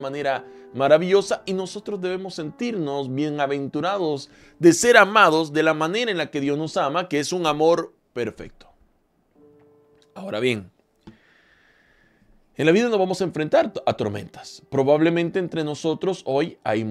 manera maravillosa y nosotros debemos sentirnos bienaventurados de ser amados de la manera en la que Dios nos ama, que es un amor perfecto. Ahora bien, en la vida nos vamos a enfrentar a tormentas. Probablemente entre nosotros hoy hay